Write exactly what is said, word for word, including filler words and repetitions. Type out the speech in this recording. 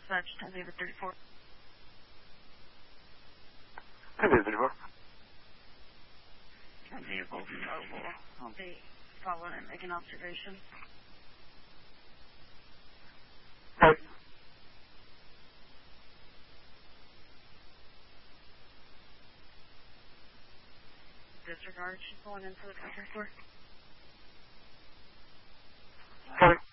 dispatch, ten David thirty-four. ten David thirty-four. That vehicle mobile. I'll be following and making observations. Right. Disregard, she's pulling into the country store. Sorry.